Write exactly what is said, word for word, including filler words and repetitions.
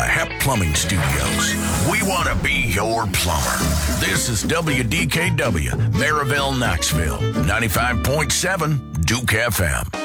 Hep Plumbing Studios. We want to be your plumber. This is W D K W, Maryville, Knoxville, ninety-five point seven Duke F M.